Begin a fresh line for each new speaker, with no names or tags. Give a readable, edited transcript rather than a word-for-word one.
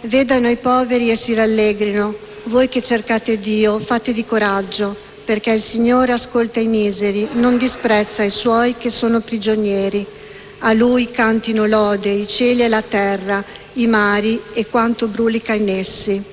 Vedano i poveri e si rallegrino. Voi che cercate Dio, fatevi coraggio, perché il Signore ascolta i miseri, non disprezza i suoi che sono prigionieri. A Lui cantino lode i cieli e la terra, i mari e quanto brulica in essi.